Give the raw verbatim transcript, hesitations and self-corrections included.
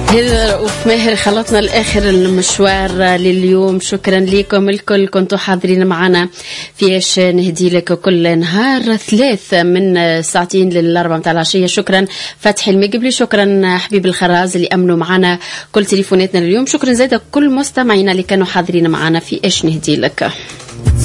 هذا رؤوف ماهر خلطنا الآخر المشوار لليوم. شكرا لكم الكل كنتوا حاضرين معنا في ايش نهدي لك كل نهار ثلاث من ساعتين للأربعة متاع العشية. شكرا فتحي المقبلي، شكرا حبيب الخراز اللي أمنوا معنا كل تليفوناتنا اليوم. شكرا زادا كل مستمعينا اللي كانوا حاضرين معنا في ايش نهدي لك.